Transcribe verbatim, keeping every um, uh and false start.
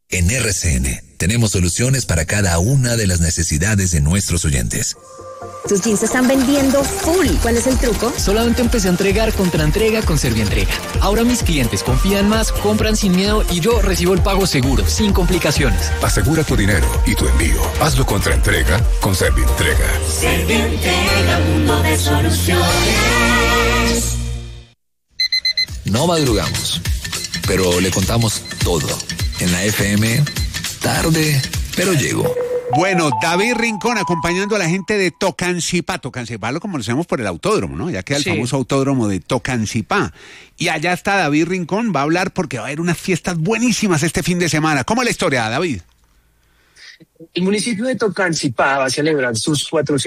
En R C N tenemos soluciones para cada una de las necesidades de nuestros oyentes. Tus jeans se están vendiendo full. ¿Cuál es el truco? Solamente empecé a entregar contra entrega con Servientrega. Ahora mis clientes confían más, compran sin miedo y yo recibo el pago seguro, sin complicaciones. Asegura tu dinero y tu envío. Hazlo contra entrega con Servientrega. Servientrega, mundo de soluciones. No madrugamos, pero le contamos todo. En la F M, tarde, pero llego. Bueno, David Rincón acompañando a la gente de Tocancipá. Tocancipá lo conocemos por el autódromo, ¿no? Ya queda el sí. famoso autódromo de Tocancipá. Y allá está David Rincón, va a hablar porque va a haber unas fiestas buenísimas este fin de semana. ¿Cómo es la historia, David? El municipio de Tocancipá va a celebrar sus cuatrocientos